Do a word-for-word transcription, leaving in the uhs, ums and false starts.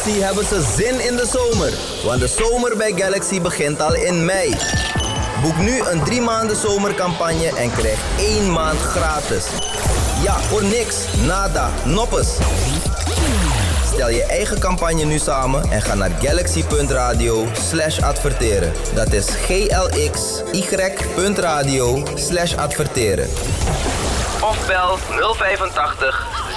Galaxy hebben ze zin in de zomer. Want de zomer bij Galaxy begint al in mei. Boek nu een drie maanden zomercampagne en krijg één maand gratis. Ja, voor niks, nada, noppes. Stel je eigen campagne nu samen en ga naar galaxy.radio slash adverteren. Dat is glxy.radio slash adverteren. Of bel nul vijfentachtig